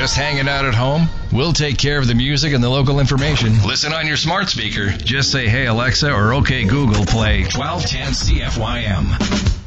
Just hanging out at home? We'll take care of the music and the local information. Listen on your smart speaker. Just say, hey Alexa, or okay Google, play 1210 CFYM.